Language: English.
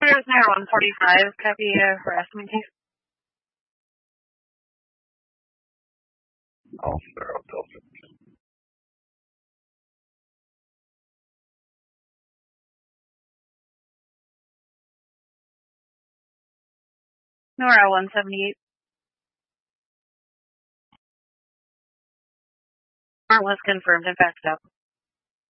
There's now 145, copy harassment case. Officer Delta. Nora 178. Warrant was confirmed and faxed out.